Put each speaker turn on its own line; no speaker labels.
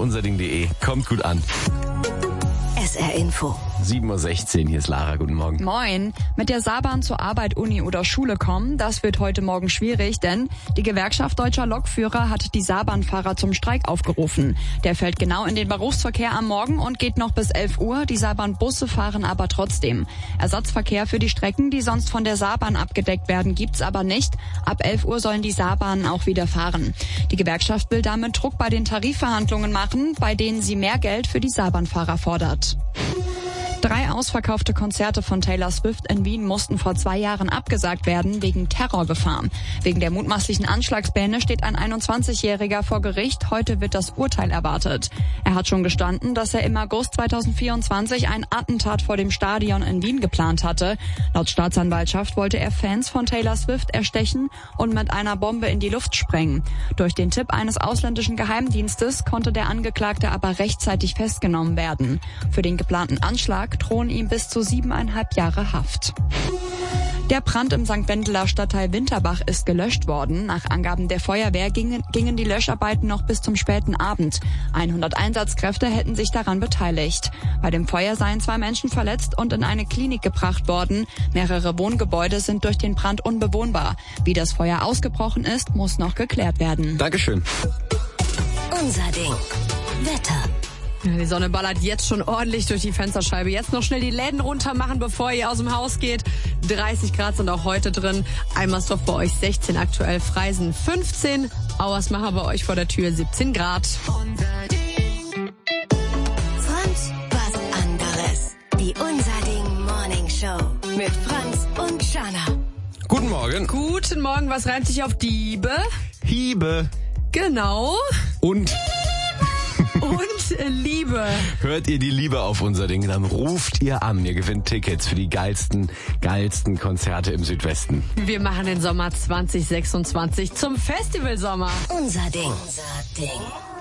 unserding.de. Kommt gut an.
SR Info.
7:16 Uhr, hier ist Lara, guten Morgen.
Moin. Mit der Saarbahn zur Arbeit, Uni oder Schule kommen, das wird heute Morgen schwierig, denn die Gewerkschaft deutscher Lokführer hat die Saarbahnfahrer zum Streik aufgerufen. Der fällt genau in den Berufsverkehr am Morgen und geht noch bis 11 Uhr. Die Saarbahnbusse fahren aber trotzdem. Ersatzverkehr für die Strecken, die sonst von der Saarbahn abgedeckt werden, gibt's aber nicht. Ab 11 Uhr sollen die Saarbahnen auch wieder fahren. Die Gewerkschaft will damit Druck bei den Tarifverhandlungen machen, bei denen sie mehr Geld für die Saarbahnfahrer fordert. 3 ausverkaufte Konzerte von Taylor Swift in Wien mussten vor 2 Jahren abgesagt werden wegen Terrorgefahr. Wegen der mutmaßlichen Anschlagspläne steht ein 21-Jähriger vor Gericht. Heute wird das Urteil erwartet. Er hat schon gestanden, dass er im August 2024 ein Attentat vor dem Stadion in Wien geplant hatte. Laut Staatsanwaltschaft wollte er Fans von Taylor Swift erstechen und mit einer Bombe in die Luft sprengen. Durch den Tipp eines ausländischen Geheimdienstes konnte der Angeklagte aber rechtzeitig festgenommen werden. Für den geplanten Anschlag drohen ihm bis zu 7,5 Jahre Haft. Der Brand im St. Wendeler Stadtteil Winterbach ist gelöscht worden. Nach Angaben der Feuerwehr gingen die Löscharbeiten noch bis zum späten Abend. 100 Einsatzkräfte hätten sich daran beteiligt. Bei dem Feuer seien 2 Menschen verletzt und in eine Klinik gebracht worden. Mehrere Wohngebäude sind durch den Brand unbewohnbar. Wie das Feuer ausgebrochen ist, muss noch geklärt werden.
Dankeschön.
Unser Ding. Wetter.
Die Sonne ballert jetzt schon ordentlich durch die Fensterscheibe. Jetzt noch schnell die Läden runter machen, bevor ihr aus dem Haus geht. 30 Grad sind auch heute drin. Eimersdorf bei euch 16 aktuell, Freisen 15. Auersmacher bei euch vor der Tür 17 Grad.
Franz, was anderes. Die Unser Ding Morning Show mit Franz und Shana.
Guten Morgen.
Guten Morgen, was reimt sich auf Diebe?
Hiebe.
Genau.
Und
Liebe.
hört ihr die Liebe auf unser Ding, dann ruft ihr an. Ihr gewinnt Tickets für die geilsten Konzerte im Südwesten.
Wir machen den Sommer 2026 zum Festivalsommer.
Unser Ding. Unser Ding.